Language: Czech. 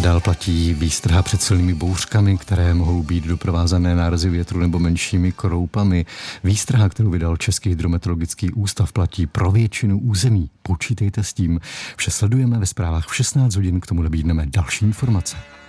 Dál platí výstraha před silnými bouřkami, které mohou být doprovázané nárazy větru nebo menšími kroupami. Výstraha, kterou vydal Český hydrometeorologický ústav, platí pro většinu území. Počítejte s tím. Vše sledujeme ve zprávách v 16 hodin, k tomu nabídneme další informace.